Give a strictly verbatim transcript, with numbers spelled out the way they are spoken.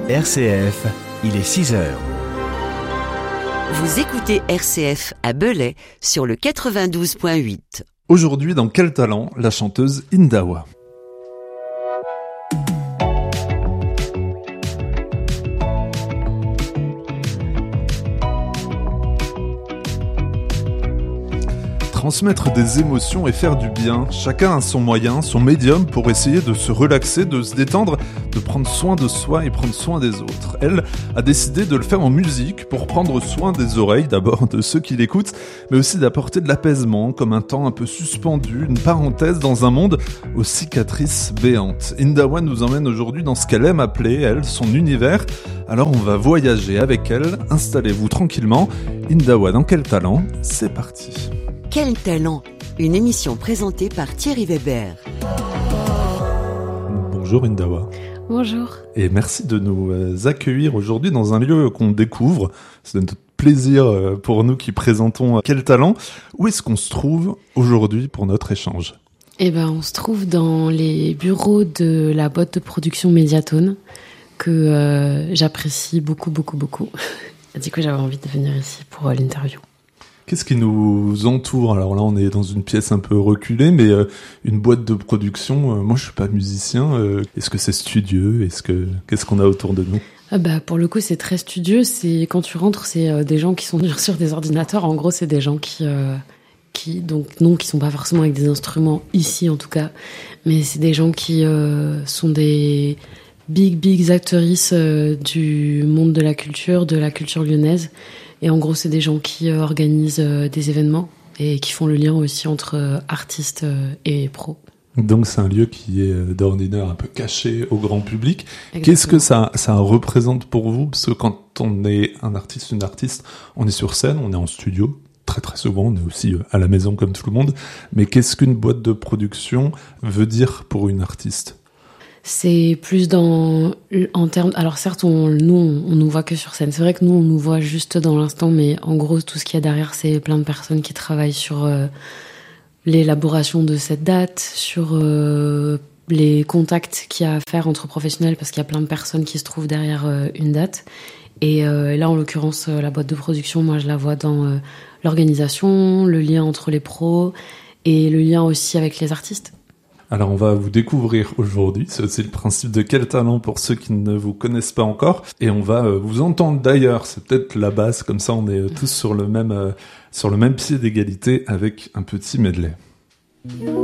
R C F, il est six heures. Vous écoutez R C F à Belay sur le quatre-vingt-douze point huit. Aujourd'hui, dans Quel talent, la chanteuse Indawa. Transmettre des émotions et faire du bien, chacun a son moyen, son médium pour essayer de se relaxer, de se détendre, de prendre soin de soi et prendre soin des autres. Elle a décidé de le faire en musique pour prendre soin des oreilles d'abord de ceux qui l'écoutent, mais aussi d'apporter de l'apaisement comme un temps un peu suspendu, une parenthèse dans un monde aux cicatrices béantes. Indawa nous emmène aujourd'hui dans ce qu'elle aime appeler, elle, son univers. Alors on va voyager avec elle, installez-vous tranquillement. Indawa dans Quel talent, c'est parti. Quel talent, une émission présentée par Thierry Weber. Bonjour Indawa. Bonjour. Et merci de nous accueillir aujourd'hui dans un lieu qu'on découvre. C'est notre plaisir pour nous qui présentons Quel talent. Où est-ce qu'on se trouve aujourd'hui pour notre échange ? Eh ben, on se trouve dans les bureaux de la boîte de production Mediatone que euh, j'apprécie beaucoup, beaucoup, beaucoup. Du coup, j'avais envie de venir ici pour euh, l'interview. Qu'est-ce qui nous entoure ? Alors là, on est dans une pièce un peu reculée, mais euh, une boîte de production. Euh, moi, je suis pas musicien. Euh, est-ce que c'est studieux ? Est-ce que qu'est-ce qu'on a autour de nous ? Ah bah pour le coup, c'est très studieux. C'est quand tu rentres, c'est euh, des gens qui sont sur des ordinateurs. En gros, c'est des gens qui euh, qui donc non, qui sont pas forcément avec des instruments ici en tout cas, mais c'est des gens qui euh, sont des big big actrices euh, du monde de la culture, de la culture lyonnaise. Et en gros, c'est des gens qui euh, organisent euh, des événements et qui font le lien aussi entre euh, artistes euh, et pros. Donc c'est un lieu qui est euh, d'ordinaire un peu caché au grand public. Exactement. Qu'est-ce que ça, ça représente pour vous ? Parce que quand on est un artiste, une artiste, on est sur scène, on est en studio. Très très souvent, on est aussi à la maison comme tout le monde. Mais qu'est-ce qu'une boîte de production veut dire pour une artiste ? C'est plus dans en termes. Alors certes, on, nous on, on nous voit que sur scène. C'est vrai que nous on nous voit juste dans l'instant, mais en gros tout ce qu'il y a derrière, c'est plein de personnes qui travaillent sur euh, l'élaboration de cette date, sur euh, les contacts qu'il y a à faire entre professionnels, parce qu'il y a plein de personnes qui se trouvent derrière euh, une date. Et euh, là, en l'occurrence, euh, la boîte de production, moi je la vois dans euh, l'organisation, le lien entre les pros et le lien aussi avec les artistes. Alors on va vous découvrir aujourd'hui, c'est aussi le principe de Quel talent pour ceux qui ne vous connaissent pas encore, et on va euh, vous entendre d'ailleurs, c'est peut-être la base, comme ça on est euh, tous sur le même, euh, sur le même pied d'égalité avec un petit medley.